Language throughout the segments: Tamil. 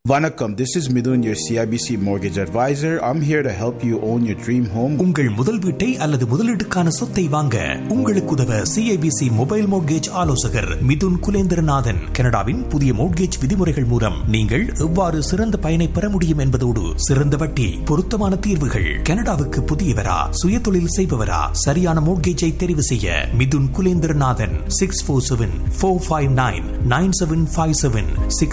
Vanakkam, this is Midun, your CIBC mortgage advisor. I'm here to help you own your dream home. உங்கள் முதல் வீட்டை அல்லது முதலீட்டுக்கான சொத்தை வாங்க உங்களுக்கு உதவ CIBC மொபைல் மோட்கேஜ் ஆலோசகர் மிதுன் குலேந்திரநாதன். கனடாவின் புதிய மோட்கேஜ் விதிமுறைகள் மூலம் நீங்கள் எவ்வாறு சிறந்த பயனை பெற முடியும் என்பதோடு சிறந்த வட்டி, பொருத்தமான தீர்வுகள். கனடாவுக்கு புதியவரா, சுய தொழில் செய்பவரா, சரியான மோட்கேஜை தெரிவு செய்ய மிதுன் குலேந்திரநாதன் 647-459-9757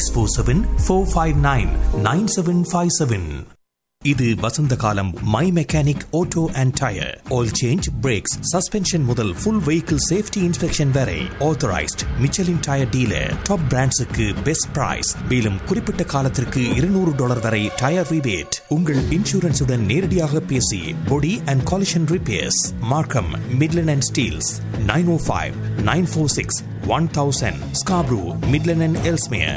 647-459-9757. இது வசந்த காலம். My mechanic auto and tyre oil change, breaks, suspension முதல் ஃபுல் வெஹிக்கிள் சேஃப்டி இன்ஸ்பெக்ஷன் வரை authorised Michelin tyre dealer. Top பிராண்ட்ஸுக்கு best price. மேலும் குறிப்பிட்ட காலத்திற்கு $200 வரை டயர் ரிபேட். உங்கள் இன்சூரன்ஸுடன் நேரடியாக பேசி பொடி அண்ட் காலிஷன் ரிப்பேர்ஸ். மார்க்கம், Midland and Steeles. 905-946-1000. Scarborough, Midland and Ellesmere.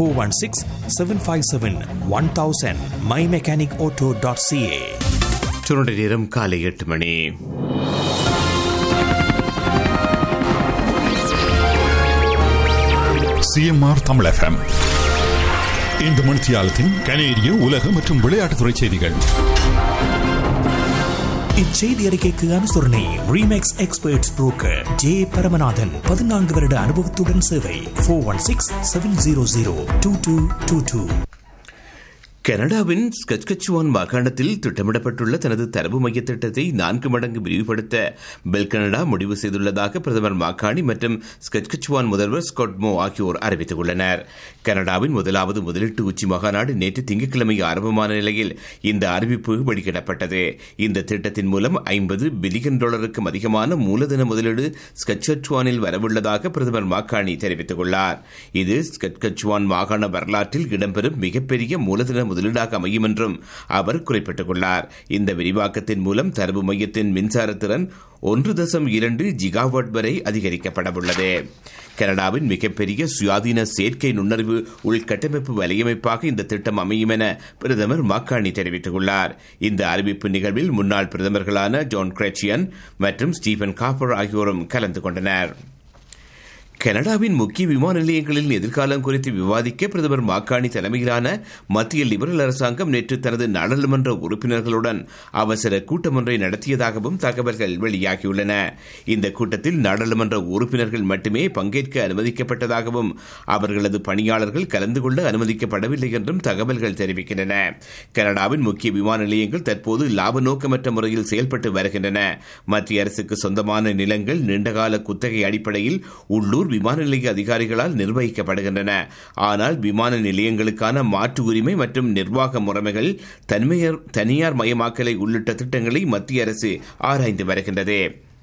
416-757-1000. mymechanicauto.ca. சுருண்ட நேரம் காலை 8 மணி. சிஎம்ஆர் தமிழ் FM இந்த மணித்தியாலத்தின் கனேடிய, உலக மற்றும் விளையாட்டுத்துறை செய்திகள். இச்செய்தி அறிக்கைக்கு அனுசரணை remakes experts broker J Paramanathan. 14 வருட அனுபவத்துடன் சேவை. 416-700-2222. கனடாவின் ஸ்கட்சச்சுவான் மாகாணத்தில் திட்டமிடப்பட்டுள்ள தனது தரவு மைய திட்டத்தை 4 மடங்கு விரிவுபடுத்த பெல் கனடா முடிவு செய்துள்ளதாக பிரதமர் மாகாணி மற்றும் ஸ்கட்சச்சுவான் முதல்வர் ஸ்காட் மோ ஆகியோர் அறிவித்துள்ளனர். கனடாவின் முதலாவது முதலீட்டு உச்சி மாநாடு நேற்று திங்கட்கிழமை ஆரம்பமான நிலையில் இந்த அறிவிப்பு வெளியிடப்பட்டது. இந்த திட்டத்தின் மூலம் $50 பில்லியன் அதிகமான மூலதன முதலீடு ஸ்கட்சச்சுவானில் வரவுள்ளதாக பிரதமர் மாகாணி தெரிவித்துள்ளார். இது ஸ்கட்சச்சுவான் மாகாண வரலாற்றில் இடம்பெறும் மிகப்பெரிய மூலதன முதலீடாக அமையும் என்றும் அவர் குறிப்பிட்டுள்ளார். இந்த விரிவாக்கத்தின் மூலம் தரவு மையத்தின் மின்சார திறன் 1.2 ஜிகாவாட் வரை அதிகரிக்கப்படவுள்ளது. கனடாவின் மிகப்பெரிய சுயாதீன செயற்கை நுண்ணறிவு உள்கட்டமைப்பு வலையமைப்பாக இந்த திட்டம் அமையும் என பிரதமர் மாக்கானி தெரிவித்துள்ளார். இந்த அறிவிப்பு நிகழ்வில் முன்னாள் பிரதமர்களான ஜான் கிரச்சியன் மற்றும் ஸ்டீபன் காப்பர் ஆகியோரும் கலந்து கொண்டனர். கனடாவின் முக்கிய விமான நிலையங்களின் எதிர்காலம் குறித்து விவாதிக்க பிரதமர் மாக்கானி தலைமையிலான மத்திய லிபரல் அரசாங்கம் நேற்று தனது நாடாளுமன்ற உறுப்பினர்களுடன் அவசர கூட்டம் ஒன்றை நடத்தியதாகவும் தகவல்கள் வெளியாகியுள்ளன. இந்த கூட்டத்தில் நாடாளுமன்ற உறுப்பினர்கள் மட்டுமே பங்கேற்க அனுமதிக்கப்பட்டதாகவும் அவர்களது பணியாளர்கள் கலந்து கொள்ள அனுமதிக்கப்படவில்லை என்றும் தகவல்கள் தெரிவிக்கின்றன. கனடாவின் முக்கிய விமான நிலையங்கள் தற்போது லாப நோக்கமற்ற முறையில் செயல்பட்டு வருகின்றன. மத்திய அரசுக்கு சொந்தமான நிலங்கள் நீண்டகால குத்தகை அடிப்படையில் உள்ளூர் விமான நிலைய அதிகாரிகளால் நிர்வகிக்கப்படுகின்றன. ஆனால் விமான நிலையங்களுக்கான மாற்று உரிமை மற்றும் நிர்வாக முறைமைகள், தனியார் மயமாக்கலை உள்ளிட்ட திட்டங்களை மத்திய அரசு ஆராய்ந்து வருகின்றது.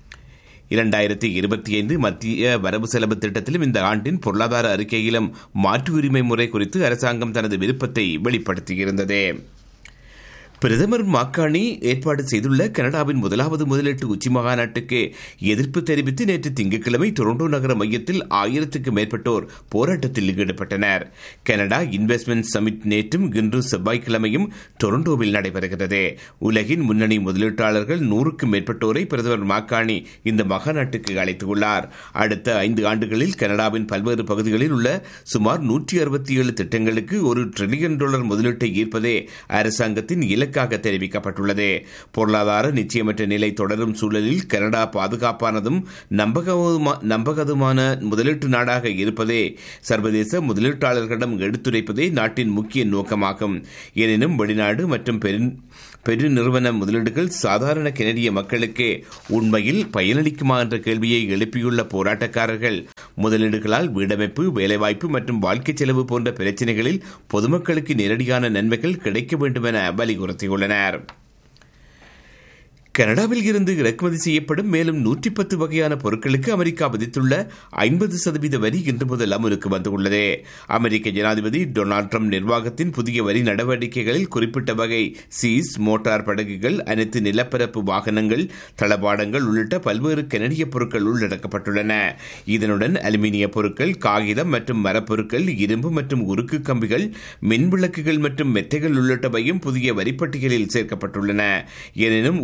2025 மத்திய வரவு செலவு திட்டத்திலும் இந்த ஆண்டின் பொருளாதார அறிக்கையிலும் மாற்று உரிமை முறை குறித்து அரசாங்கம் தனது விருப்பத்தை வெளிப்படுத்தியிருந்தது. பிரதமர் மாக்கானி ஏற்பாடு செய்துள்ள கனடாவின் முதலாவது முதலீட்டு உச்சி மாநாட்டுக்கு எதிர்ப்பு தெரிவித்து நேற்று திங்கட்கிழமை டொரண்டோ நகர மையத்தில் 1000க்கும் மேற்பட்டோர் போராட்டத்தில் ஈடுபட்டனர். கனடா இன்வெஸ்ட்மெண்ட் சமிட் நேற்றும் இன்று செவ்வாய்க்கிழமையும் டொரண்டோவில் நடைபெறுகிறது. உலகின் முன்னணி முதலீட்டாளர்கள் 100க்கும் மேற்பட்டோரை பிரதமர் மாக்கானி இந்த மாநாட்டுக்கு அழைத்துள்ளார். அடுத்த 5 ஆண்டுகளில் கனடாவின் பல்வேறு பகுதிகளில் உள்ள சுமார் 167 திட்டங்களுக்கு $1 டிரில்லியன் முதலீட்டை ஈர்ப்பதே அரசாங்கத்தின் இலக்காக தெரிவிக்கப்பட்டுள்ளது. பொருளாதார நிச்சயமற்ற நிலை தொடரும் சூழலில் கனடா பாதுகாப்பானதும் நம்பகமான முதலீட்டு நாடாக இருப்பதே சர்வதேச முதலீட்டாளர்களிடம் எடுத்துரைப்பதே நாட்டின் முக்கிய நோக்கமாகும். எனினும் வெளிநாடு மற்றும் பெருநிறுவன முதலீடுகள் சாதாரண கனடிய மக்களுக்கு உண்மையில் பயனளிக்குமா என்ற கேள்வியை எழுப்பியுள்ள போராட்டக்காரர்கள் முதலீடுகளால் வீடமைப்பு, வேலைவாய்ப்பு மற்றும் வாழ்க்கை செலவு போன்ற பிரச்சினைகளில் பொதுமக்களுக்கு நேரடியான நன்மைகள் கிடைக்க வேண்டும் என வலியுறுத்தியுள்ளனர். கனடாவில் இருந்து இறக்குமதி செய்யப்படும் மேலும் 110 வகையான பொருட்களுக்கு அமெரிக்கா விதித்துள்ள 50% வரி இன்று முதல் அமலுக்கு வந்துள்ளது. அமெரிக்க ஜனாதிபதி டொனால்டு டிரம்ப் நிர்வாகத்தின் புதிய வரி நடவடிக்கைகளில் குறிப்பிட்ட வகை சீஸ், மோட்டார் படகுகள், அனைத்து நிலப்பரப்பு வாகனங்கள், தளபாடங்கள் உள்ளிட்ட பல்வேறு கனடிய பொருட்கள் உள்ளடக்கப்பட்டுள்ளன. இதனுடன் அலுமினிய பொருட்கள், காகிதம் மற்றும் மரப்பொருட்கள், இரும்பு மற்றும் உருக்கு கம்பிகள், மின்விளக்குகள் மற்றும் மெத்தைகள் உள்ளிட்டவையும் புதிய வரிப்பட்டியலில் சேர்க்கப்பட்டுள்ளன. எனினும் உப்பு,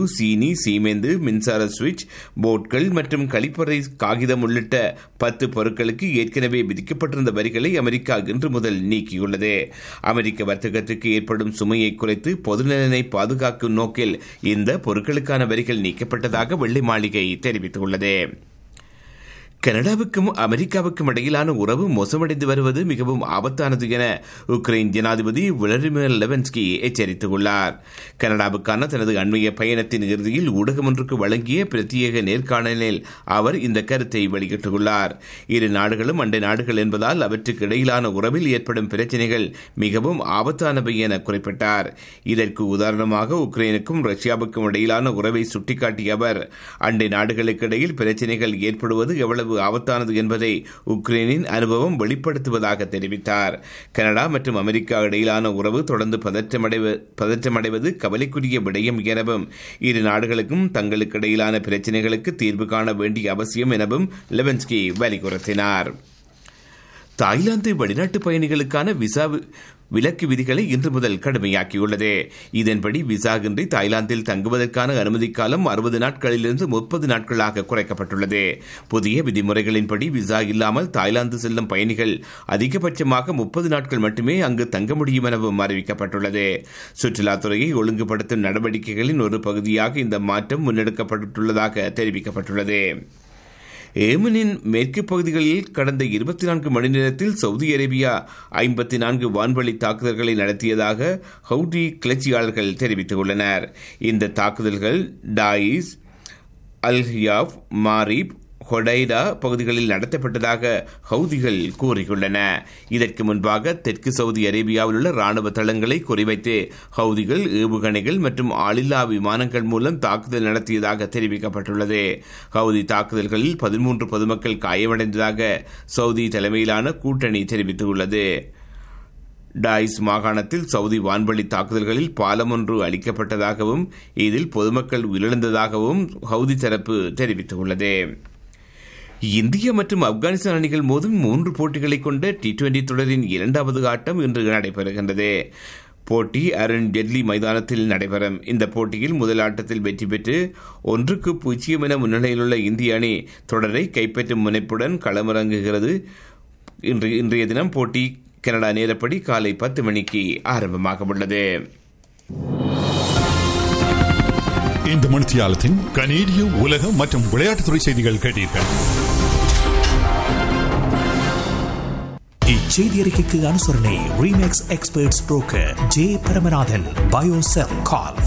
சீனி, சீமெந்து, மின்சார சுவிட்ச் போர்ட்கள் மற்றும் கழிப்பறை காகிதம் உள்ளிட்ட 10 பொருட்களுக்கு ஏற்கனவே விதிக்கப்பட்டிருந்த வரிகளை அமெரிக்கா இன்று முதல் நீக்கியுள்ளது. அமெரிக்க வர்த்தகத்திற்கு ஏற்படும் சுமையை குறைத்து பொதுநலனை பாதுகாக்கும் நோக்கில் இந்த பொருட்களுக்கான வரிகள் நீக்கப்பட்டதாக வெள்ளை மாளிகை தெரிவித்துள்ளது. கனடாவுக்கும் அமெரிக்காவுக்கும் இடையிலான உறவு மோசமடைந்து வருவது மிகவும் ஆபத்தானது என உக்ரைன் ஜனாதிபதி விளாடிமிர் லெவன்ஸ்கி எச்சரித்துள்ளார். கனடாவுக்கான தனது அண்மைய பயணத்தின் இறுதியில் ஊடகம் ஒன்றுக்கு வழங்கிய பிரத்யேக நேர்காணலில் அவர் இந்த கருத்தை வெளியிட்டுள்ளார். இரு நாடுகளும் அண்டை நாடுகள் என்பதால் அவற்றுக்கு இடையிலான உறவில் ஏற்படும் பிரச்சினைகள் மிகவும் ஆபத்தானவை என குறிப்பிட்டார். இதற்கு உதாரணமாக உக்ரைனுக்கும் ரஷ்யாவுக்கும் இடையிலான உறவை சுட்டிக்காட்டிய அவர், அண்டை நாடுகளுக்கு இடையில் பிரச்சினைகள் ஏற்படுவது எவ்வளவு ஆபத்தானது என்பதை உக்ரைனின் அனுபவம் வெளிப்படுத்துவதாக தெரிவித்தார். கனடா மற்றும் அமெரிக்கா இடையிலான உறவு தொடர்ந்து பதற்றமடைவது கவலைக்குரிய விடயம் எனவும் இரு நாடுகளுக்கும் தங்களுக்கு இடையிலான பிரச்சினைகளுக்கு தீர்வு காண வேண்டிய அவசியம் எனவும் லெவன்ஸ்கி வலியுறுத்தினார். தாய்லாந்து வெளிநாட்டு பயணிகளுக்கான விசா விலக்கு விதிகளை இன்று முதல் கடுமையாக்கியுள்ளது. இதன்படி விசா இன்றி தாய்லாந்தில் தங்குவதற்கான அனுமதி காலம் 60 நாட்களிலிருந்து 30 நாட்களாக குறைக்கப்பட்டுள்ளது. புதிய விதிமுறைகளின்படி விசா இல்லாமல் தாய்லாந்து செல்லும் பயணிகள் அதிகபட்சமாக 30 நாட்கள் மட்டுமே அங்கு தங்க முடியும் எனவும் அறிவிக்கப்பட்டுள்ளது. சுற்றுலாத்துறையை ஒழுங்குபடுத்தும் நடவடிக்கைகளின் ஒரு பகுதியாக இந்த மாற்றம் முன்னெடுக்கப்பட்டுள்ளதாக தெரிவிக்கப்பட்டுள்ளது. ஏமனின் மேற்கு பகுதிகளில் கடந்த 24 மணி நேரத்தில் சவுதி அரேபியா 54 வான்வழி தாக்குதல்களை நடத்தியதாக ஹவுதி கிளர்ச்சியாளர்கள் தெரிவித்துள்ளனர். இந்த தாக்குதல்கள் டாயிஸ், அல்-ஹியாப், மாரிப், ஹொடைடா பகுதிகளில் நடத்தப்பட்டதாக ஹவுதிகள் கூறியுள்ளன. இதற்கு முன்பாக தெற்கு சவுதி அரேபியாவில் உள்ள ராணுவ தளங்களை குறிவைத்து ஹவுதிகள் ஏவுகணைகள் மற்றும் ஆளில்லா விமானங்கள் மூலம் தாக்குதல் நடத்தியதாக தெரிவிக்கப்பட்டுள்ளது. ஹவுதி தாக்குதல்களில் 13 பொதுமக்கள் காயமடைந்ததாக சவுதி தலைமையிலான கூட்டணி தெரிவித்துள்ளது. டாயிஸ் மாகாணத்தில் சவுதி வான்வழி தாக்குதல்களில் பாலம் ஒன்று அளிக்கப்பட்டதாகவும் இதில் பொதுமக்கள் உயிரிழந்ததாகவும் ஹவுதி தரப்பு தெரிவித்துள்ளது. இந்தியா மற்றும் ஆப்கானிஸ்தான் அணிகள் மோதும் 3 போட்டிகளை கொண்ட T20 தொடரின் 2வது ஆட்டம் இன்று நடைபெறுகின்றது. போட்டி அருண் ஜெட்லி மைதானத்தில் நடைபெறும். இந்த போட்டியில் முதல் ஆட்டத்தில் வெற்றி பெற்று 1-0 என முன்னிலையில் உள்ள இந்திய அணி தொடரை கைப்பற்றும் முனைப்புடன் களமிறங்குகிறது. இன்றைய தினம் போட்டி கனடா நேரப்படி காலை 10 மணிக்கு ஆரம்பமாக உள்ளது. இந்த மணித்தியாலத்தின் கனேடிய உலக மற்றும் விளையாட்டுத்துறை செய்திகள் கேட்டீர்கள். இச்செய்தி அறிக்கைக்கு அனுசரணை remakes experts broker J Paramanathan. Biocell கால்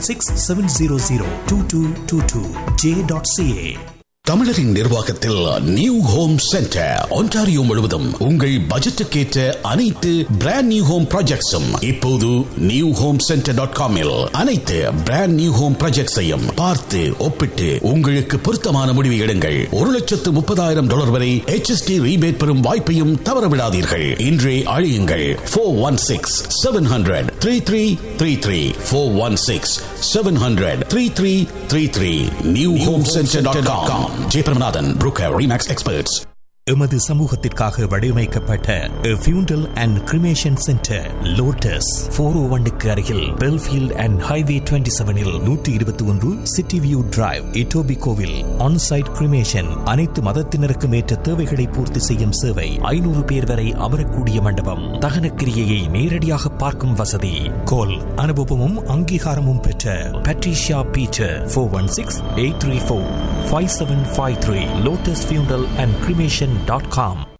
416-700-2222 j.ca. தமிழரின் நிர்வாகத்தில் நியூ ஹோம் சென்டர் ஒன்டாரியோ முழுவதும் உங்கள் பட்ஜெட்டுக்கேற்ற அனைத்து பிராண்ட் நியூ ஹோம் ப்ராஜெக்ட்ஸும் இப்போது நியூ ஹோம் சென்டர்.com அனைத்து பிராண்ட் நியூ ஹோம் ப்ராஜெக்ட்ஸையும் பார்த்து ஒப்பிட்டு உங்களுக்கு பொருத்தமான முடிவு எடுங்கள். $130,000 வரை HST ரீபேட் பெறும் வாய்ப்பையும் தவறவிடாதீர்கள். இன்றே அழையுங்கள் 416-700-3333 416-700-3333 new home சென்டர்.com. J Paramanathan, broker, remakes experts. எமது சமூகத்திற்காக வடிவமைக்கப்பட்ட ஃபியூண்டல் அண்ட் கிரிமேஷன் சென்டர் லோட்டஸ் 401 அருகில் Belfield and highway 27 121 city view drive, இட்டோபிகோவில். Onsite cremation, அனைத்து மதத்தினருக்கும் ஏற்ற தேவைகளை பூர்த்தி செய்யும் சேவை. 500 பேர் வரை அமரக்கூடிய மண்டபம். தகன கிரியையை நேரடியாக பார்க்கும் வசதி. கோல் அனுபவமும் அங்கீகாரமும் பெற்ற Patricia Peter 416-834-5753 lotusfuneral and cremation.com.